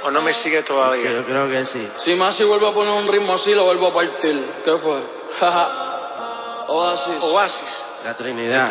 ¿O no me sigue todavía? Yo creo que sí. Si Masi vuelve a poner un ritmo así, lo vuelvo a partir. ¿Qué fue? Oasis. Oasis. La Trinidad.